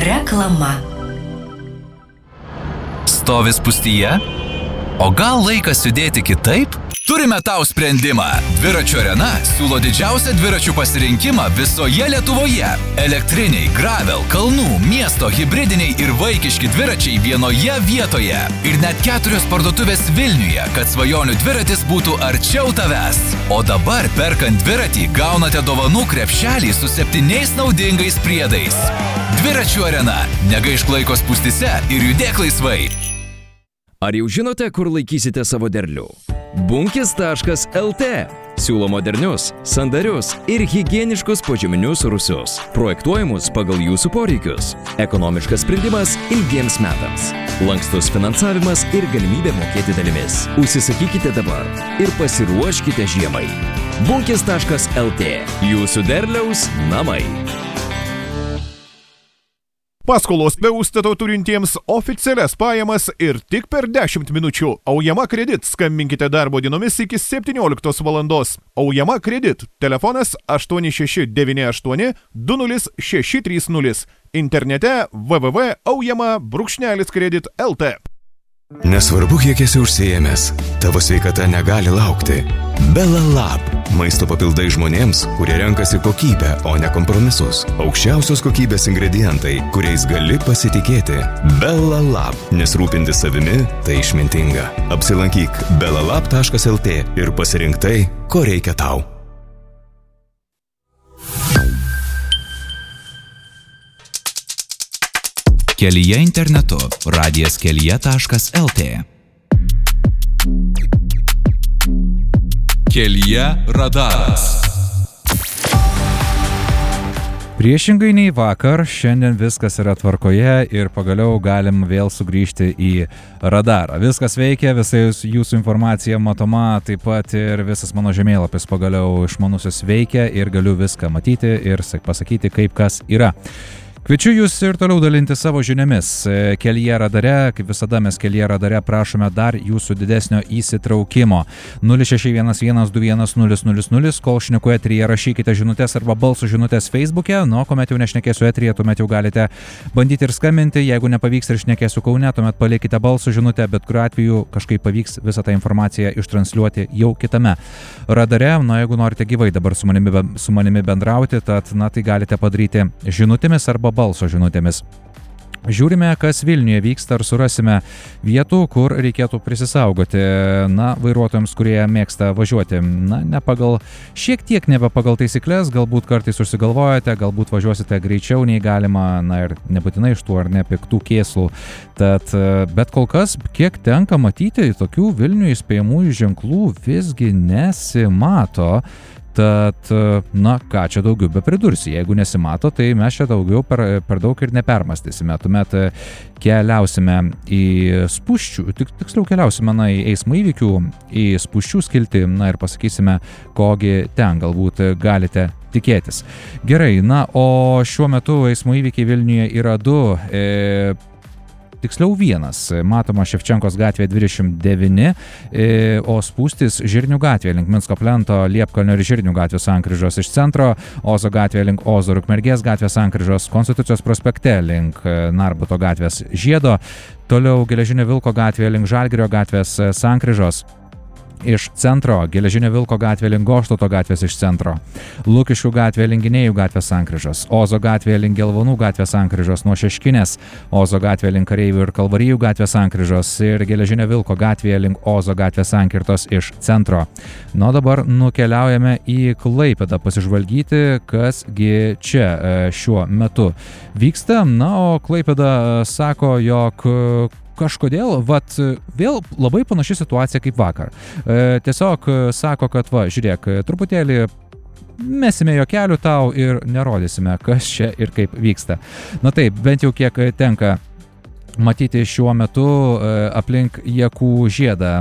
Reklama. Stovi spūstyje? O gal laikas judėti kitaip? Turime tau sprendimą. Dviračių arena siūlo didžiausią dviračių pasirinkimą visoje Lietuvoje. Elektriniai, gravel, kalnų, miesto, hibridiniai ir vaikiški dviračiai vienoje vietoje. Ir net 4 parduotuvės Vilniuje, kad svajonių dviratis būtų arčiau tavęs. O dabar, perkant dviratį, gaunate dovanų krepšelį su 7 naudingais priedais. Dviračių arena. Negaišk laiko spūstyse ir judėk laisvai. Ar jau žinote, kur laikysite savo derlių? Bunkis.lt siūlo modernius, sandarius ir higieniškus požeminius rūsius, projektuojamus pagal jūsų poreikius. Ekonomiškas sprendimas ilgiems metams. Lankstus finansavimas ir galimybė mokėti dalimis. Užsisakykite dabar ir pasiruoškite žiemai. Bunkis.lt. Jūsų derliaus namai. Paskolos be užstato turintiems oficialias pajamas ir tik per 10 minučių. Aujama Kredit. Skambinkite darbo dienomis iki 17 valandos. Aujama Kredit. Telefonas 8698 20630. Internete www.aujama-kredit.lt. Nesvarbu, kiek esi užsiėmęs, tavo sveikata negali laukti. Belalab. Maisto papildai žmonėms, kurie renkasi kokybę, o ne kompromisus. Aukščiausios kokybės ingredientai, kuriais gali pasitikėti. Belalab. Nes rūpintis savimi – tai išmintinga. Apsilankyk belalab.lt ir pasirink tai, ko reikia tau. Kelyje internetu. radijaskelyje.lt. Kelyje radaras. Priešingai nei vakar, šiandien viskas yra tvarkoje ir pagaliau galim vėl sugrįžti į radarą. Viskas veikia, visa jūsų informacija matoma, taip pat ir visas mano žemėlapis pagaliau išmanusis veikia ir galiu viską matyti ir pasakyti, kaip kas yra. Kviečiu jūs ir toliau dalinti savo žiniomis. Kelyje radare, kaip visada mes Kelyje radare prašome dar jūsų didesnio įsitraukimo. 0611210000, kol šneku eteryje rašykite žinutės arba balso žinutės Facebook'e, kuomet jau nešnekėsiu eteryje, tuomet jau galite bandyti ir skambinti, jeigu nepavyks ir šnekėsiu Kaune, tuomet palikite balso žinutę, bet kuriuo atveju kažkaip pavyks visą tą informaciją ištransliuoti jau kitame radare. Jeigu norite gyvai dabar su manimi bendrauti, tad tai galite padaryti žinutėmis arba balso žinutėmis. Žiūrime, kas Vilniuje vyksta, ar surasime vietų, kur reikėtų prisisaugoti, vairuotojams, kurie mėgsta važiuoti, šiek tiek nebe pagal taisyklės, galbūt kartais užsigalvojate, galbūt važiuosite greičiau nei galima, ir nebūtinai iš tų ar ne piktų kėslų. Tad, bet kol kas, kiek tenka matyti, tokių Vilniuje įspėjamųjų ženklų visgi nesimato. Tad, ką čia daugiau be pridursi. Jeigu nesimato, tai mes čia daugiau per daug ir nepermastysime. Tuomet keliausime į spūsčių, tiksliau keliausime į eismo įvykių, į spūsčių skiltį, ir pasakysime, kogi ten galbūt galite tikėtis. Gerai, o šiuo metu eismo įvykiai Vilniuje yra 2. Tiksliau vienas, matoma Ševčenkos gatvė 29, o spūstis Žirnių gatvė link Minsko plento, Liepkalnio ir Žirnių gatvė sankryžos iš centro, Ozo gatvė link Ozo ir Ukmergės gatvė sankryžos, Konstitucijos prospekte link Narbuto gatvės Žiedo, toliau Geležinio Vilko gatvė link Žalgirio gatvės sankryžos iš centro, Geležinio Vilko gatvė link Goštauto gatvės iš centro, Lukiškių gatvė link Gynėjų gatvės sankryžos, Ozo gatvė link Gelvonų gatvės sankryžos nuo Šeškinės, Ozo gatvė link Kareivių ir Kalvarijų gatvės sankryžos ir Geležinio Vilko gatvė link Ozo gatvės sankirtos iš centro. Dabar nukeliaujame į Klaipėdą pasižvalgyti, kasgi čia šiuo metu vyksta. O Klaipėda sako, jog kažkodėl, vėl labai panaši situacija kaip vakar. Tiesiog sako, kad žiūrėk, truputėlį mesime juokelių tau ir nerodysime, kas čia ir kaip vyksta. Taip, bent jau kiek tenka matyti šiuo metu aplink Jakų žiedą,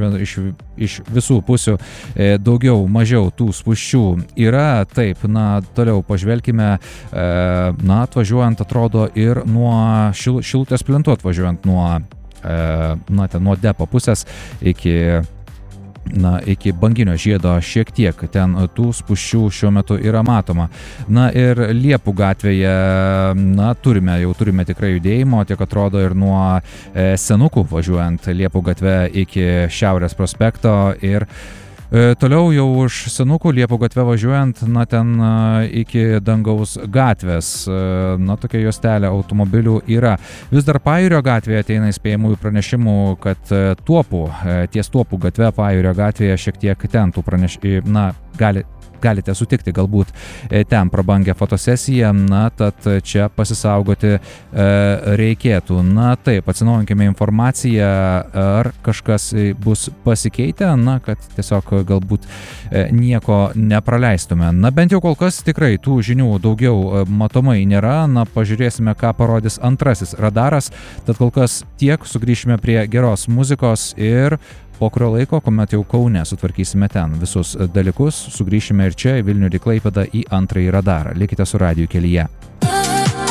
iš visų pusių daugiau, mažiau tų spūsčių yra. Taip, toliau pažvelkime, atvažiuojant atrodo ir nuo Šilutės plentų atvažiuojant nuo depo pusės iki iki Banginio žiedo šiek tiek ten tų spūsčių šiuo metu yra matoma. Na ir Liepų gatvėje, turime tikrai judėjimo, tiek atrodo ir nuo Senukų važiuojant Liepų gatve iki Šiaurės prospekto ir toliau jau už Senukų Liepų gatve važiuojant, ten iki Dangaus gatvės, tokia juostelė automobilių yra. Vis dar Pajūrio gatvėje ateina įspėjamųjų pranešimų, kad ties Tuopų gatve Pajūrio gatvėje šiek tiek ten tų galite sutikti galbūt ten prabangę fotosesiją, tad čia pasisaugoti reikėtų. Taip, atsinaujinkime informaciją, ar kažkas bus pasikeitę, kad tiesiog galbūt nieko nepraleistume. Bent jau kol kas tikrai tų žinių daugiau matomai nėra, pažiūrėsime, ką parodys antrasis radaras, tad kol kas tiek, sugrįšime prie geros muzikos ir po kurio laiko, kuomet jau Kaune sutvarkysime ten visus dalykus, sugrįšime ir čia į Vilnių ir į Klaipėdą į antrąjį radarą. Likite su Radiju kelyje.